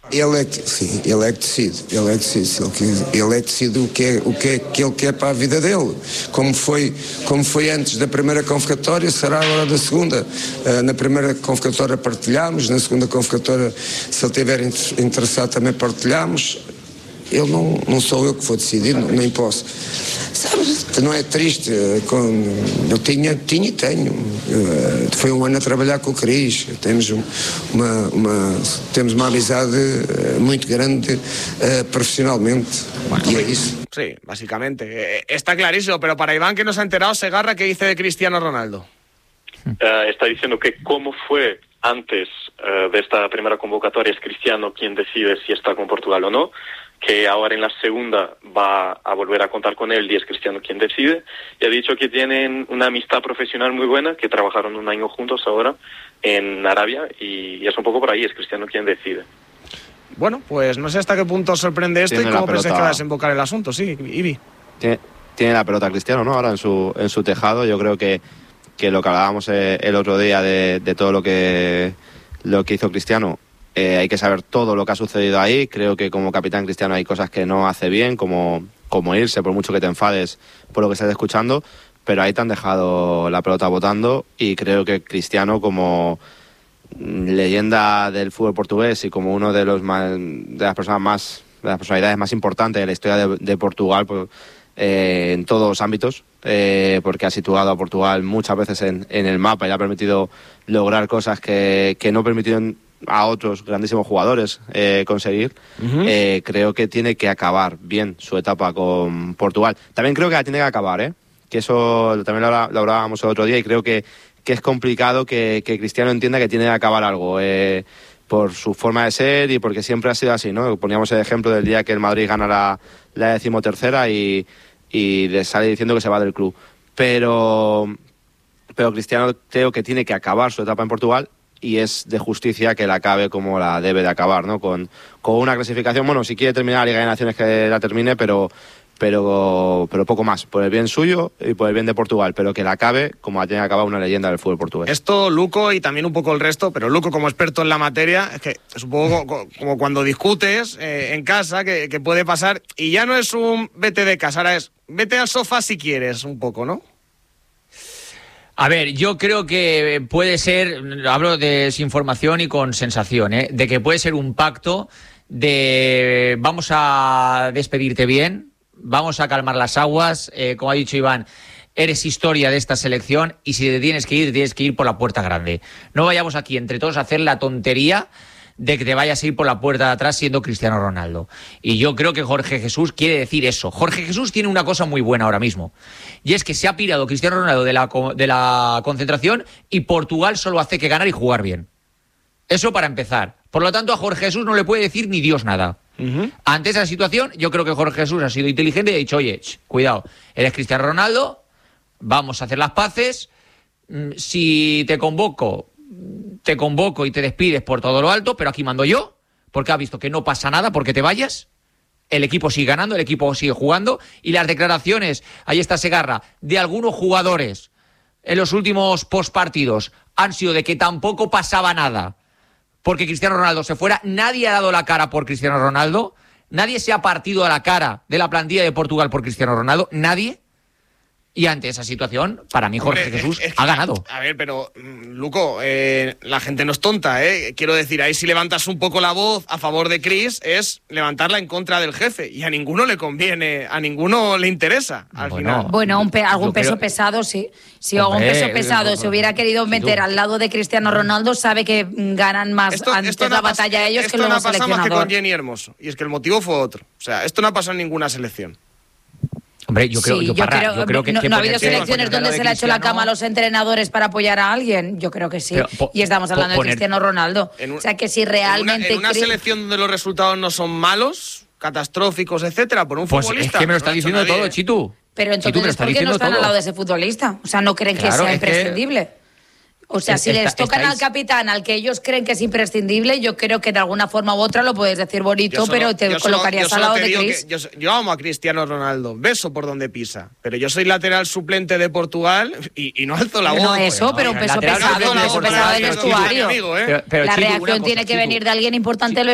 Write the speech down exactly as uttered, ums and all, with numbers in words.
Ele é que, sim, ele é que decide, ele é que decide, ele é que decide o que é, o que é que ele quer para a vida dele, como foi, como foi antes da primeira convocatória, será agora da segunda. Uh, na primeira convocatória partilhamos, na segunda convocatória, se ele estiver interessado também partilhamos. Ele não, não sou eu que vou decidir, não, nem posso. Sabes, não é triste, com, eu tinha, tinha e tenho, uh, foi um ano a trabalhar com o Cris, temos uma, uma, temos uma amizade muito grande uh, profesionalmente, bueno, y es eso. Sí, básicamente, está clarísimo, pero para Iván, que no se ha enterado, Segarra, ¿qué dice de Cristiano Ronaldo? Uh, está diciendo que como fue antes uh, de esta primera convocatoria, es Cristiano quien decide si está con Portugal o no, que ahora en la segunda va a volver a contar con él y es Cristiano quien decide, y ha dicho que tienen una amistad profesional muy buena, que trabajaron un año juntos ahora en Arabia, y es un poco por ahí, es Cristiano quien decide. Bueno, pues no sé hasta qué punto sorprende esto tiene y cómo pensáis que va a desembocar el asunto, sí, Ibi. Tiene, tiene la pelota Cristiano, ¿no? Ahora en su, en su tejado, yo creo que, que lo que hablábamos el otro día de, de todo lo que, lo que hizo Cristiano, Eh, hay que saber todo lo que ha sucedido ahí. Creo que como capitán Cristiano hay cosas que no hace bien, como, como irse, por mucho que te enfades por lo que estás escuchando, pero ahí te han dejado la pelota botando, y creo que Cristiano, como leyenda del fútbol portugués y como uno de los más, de las personas más, de las personalidades más importantes de la historia de, de Portugal, pues, eh, en todos los ámbitos, eh, porque ha situado a Portugal muchas veces en, en el mapa y le ha permitido lograr cosas que, que no permitieron a otros grandísimos jugadores eh, conseguir. Uh-huh. eh, creo que tiene que acabar bien su etapa con Portugal. También creo que la tiene que acabar, ¿eh? Que eso también lo, lo hablábamos el otro día, y creo que, que es complicado que, que Cristiano entienda que tiene que acabar algo, eh, por su forma de ser y porque siempre ha sido así, ¿no? Poníamos el ejemplo del día que el Madrid gana la, la decimotercera y, y le sale diciendo que se va del club. Pero, pero Cristiano creo que tiene que acabar su etapa en Portugal, y es de justicia que la acabe como la debe de acabar, ¿no? Con, con una clasificación, bueno, si quiere terminar la Liga de Naciones, que la termine, pero, pero, pero poco más, por el bien suyo y por el bien de Portugal, pero que la acabe como la tiene que acabar una leyenda del fútbol portugués. Esto, Luco, y también un poco el resto, pero Luco, como experto en la materia, es que es un poco como cuando discutes eh, en casa, que, que puede pasar, y ya no es un vete de casa, ahora es vete al sofá si quieres, un poco, ¿no? A ver, yo creo que puede ser, hablo de desinformación y con sensación, ¿eh? De que puede ser un pacto de vamos a despedirte bien, vamos a calmar las aguas, eh, como ha dicho Iván, eres historia de esta selección y si te tienes que ir, te tienes que ir por la puerta grande. No vayamos aquí entre todos a hacer la tontería de que te vayas a ir por la puerta de atrás siendo Cristiano Ronaldo. Y yo creo que Jorge Jesús quiere decir eso. Jorge Jesús tiene una cosa muy buena ahora mismo, y es que se ha pirado Cristiano Ronaldo de la, de la concentración, y Portugal solo hace que ganar y jugar bien. Eso para empezar. Por lo tanto, a Jorge Jesús no le puede decir ni Dios nada. Uh-huh. Ante esa situación, yo creo que Jorge Jesús ha sido inteligente y ha dicho, oye, ch, cuidado, eres Cristiano Ronaldo, vamos a hacer las paces, si te convoco... te convoco y te despides por todo lo alto, pero aquí mando yo, porque ha visto que no pasa nada porque te vayas, el equipo sigue ganando, el equipo sigue jugando, y las declaraciones, ahí está Segarra, de algunos jugadores en los últimos postpartidos han sido de que tampoco pasaba nada porque Cristiano Ronaldo se fuera. Nadie ha dado la cara por Cristiano Ronaldo, nadie se ha partido a la cara de la plantilla de Portugal por Cristiano Ronaldo, nadie. Y ante esa situación, para mí Jorge Hombre, Jesús es, es, ha ganado. A ver, pero, Luco, eh, la gente no es tonta, ¿eh? Quiero decir, ahí si levantas un poco la voz a favor de Chris, es levantarla en contra del jefe. Y a ninguno le conviene, a ninguno le interesa, al bueno, final. Bueno, un pe- algún peso creo... pesado, sí. Si Hombre, algún peso pesado eh, se hubiera querido meter al lado de Cristiano Ronaldo, sabe que ganan más esto, antes esto no la pas- batalla ellos que luego seleccionador. Esto no ha pasado más que con Jenny Hermoso. Y es que el motivo fue otro. O sea, esto no ha pasado en ninguna selección. Hombre, yo creo, sí, yo, yo, parra, creo, yo creo que... No, que ¿no ha habido ponerse, selecciones donde se le ha hecho la cama a los entrenadores para apoyar a alguien? Yo creo que sí. Pero, po, y estamos hablando po, de Cristiano Ronaldo. Un, o sea, que si realmente... En una, en una selección donde los resultados no son malos, catastróficos, etcétera, por un pues futbolista... es que me lo está no diciendo nadie, todo, Chitu. Pero entonces, Chitu, ¿por qué no están todo? Al lado de ese futbolista? O sea, ¿no creen claro, que sea imprescindible? Que... O sea, si les tocan estáis... al capitán, al que ellos creen que es imprescindible, yo creo que de alguna forma u otra lo puedes decir bonito, solo, pero te colocarías solo, al lado de Chris. Yo, yo amo a Cristiano Ronaldo, beso por donde pisa, pero yo soy lateral suplente de Portugal y, y no alzo la voz. No eso, pues, pero un peso pesado, un peso pesado del vestuario. Amigo, ¿eh? pero, pero, la Chitu, reacción tiene cosa, que Chitu. venir de alguien importante del